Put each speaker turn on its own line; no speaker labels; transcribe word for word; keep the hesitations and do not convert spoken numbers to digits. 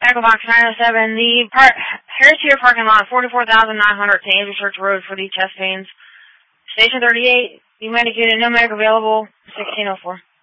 Echo Box nine oh seven, the par- Harris Teeter parking lot, forty-four thousand nine hundred to Andrew Church Road for the chest pains. Station thirty-eight, the medic unit, no medic available, sixteen oh four.